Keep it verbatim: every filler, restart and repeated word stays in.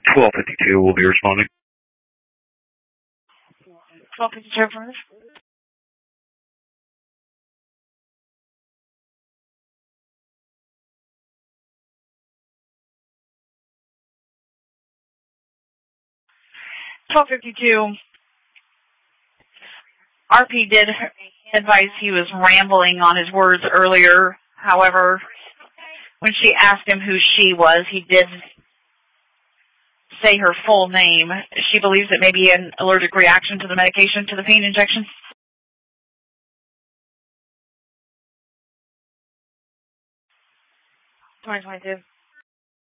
twelve fifty-two will be responding. twelve fifty-two affirmative. twelve fifty-two. R P did advise he was rambling on his words earlier. However, when she asked him who she was, he did say her full name. She believes it may be an allergic reaction to the medication, to the pain injection. twenty twenty-two.